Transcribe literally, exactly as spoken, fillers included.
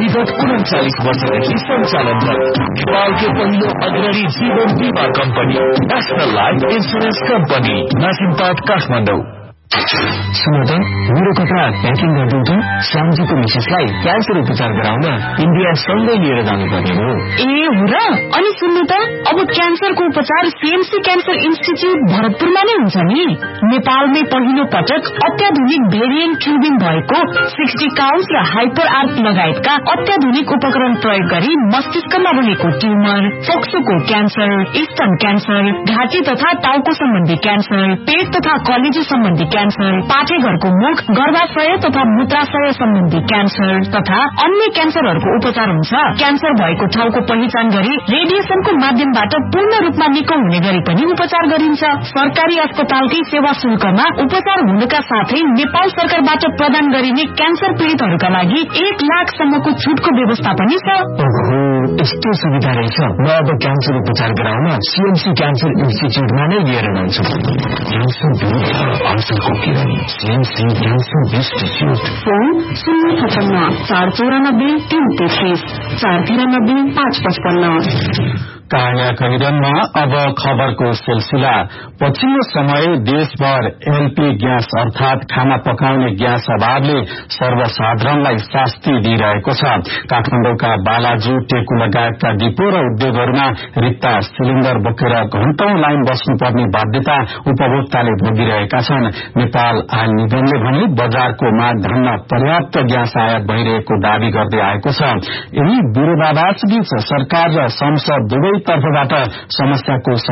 विगत उन्चालीस वर्षदेखि सञ्चालनरत नेपालकै पहिलो अग्रणी जीवन बीमा company national life insurance company नासिमपाट Kathmandu. सुन त मेरो कपडा प्याकिङ गरिदिउँ त श्यामजीको मिसेसलाई क्यान्सर उपचार गराउन इन्डिया सँगै लिएर जानुपर्ने हो। ए हो र? अनि सुन्नु त अब क्यान्सरको उपचार सीएमसी क्यान्सर इन्स्टिच्युट भरतपुरमा नै हुन्छ नि। नेपालमै पहिलो पटक अत्याधुनिक भेरिएन्ट ट्युबिङ भएको सिक्सटी काउन्ट र हाइपर आर्क लगायतका अत्याधुनिक उपकरण प्रयोग गरी मस्तिष्कमा रहेको ट्युमर, फोक्सोको क्यान्सर, स्तन क्यान्सर, घाँटी तथा टाउको सम्बन्धी क्यान्सर, पेट तथा कलेजो सम्बन्धी क्यान्सर, पाठेघरको मुख, गर्भाशय तथा मूत्राशय सम्बन्धी क्यान्सर तथा अन्य क्यान्सरहरूको उपचार हुन्छ। क्यान्सर भएको ठाउँको पहिचान गरी रेडिएसनको माध्यमबाट पूर्ण रूपमा निको हुने गरी पनि उपचार गरिन्छ। सरकारी अस्पतालकै सेवा शुल्कमा उपचार हुनुका साथै नेपाल सरकारबाट प्रदान गरिने क्यान्सर पीड़ितहरूका लागि एक लाख सम्मको छुटको व्यवस्था पनि छ। यस्तो सुविधा रहेछ। म अब क्यान्सर उपचार गराउन सीएमसी क्यान्सर इन्स्टिच्युटमा नै लिएर जान्छु। क्यान्सर विरुद्ध सीएमसी क्यान्सर इन्स्टिच्युट। फोन शून्य छपन्न चार चौरानब्बे तीन तेत्रिस चार तिरानब्बे पाँच पचपन्न। काया कैरनमा अब खबरको सिलसिला। पछिल्लो समय देशभर एलपी ग्यास अर्थात खाना पकाउने ग्यास अभावले सर्वसाधारणलाई शास्ति दिइरहेको छ। काठमाडौँका बालाजु, टेकु लगायतका डिपो र उद्योगहरूमा रित्ता सिलिण्डर बोकेर घण्टौं लाइन बस्नुपर्ने बाध्यता उपभोक्ताले भोगिरहेका छन्। नेपाल आयल निगमले भने बजारको माग धन्न पर्याप्त ग्यास आयात भइरहेको दावी गर्दै आएको छ। यही विरोधाभास बीच सरकार र संसद दुवै तर्फबाट समस्याको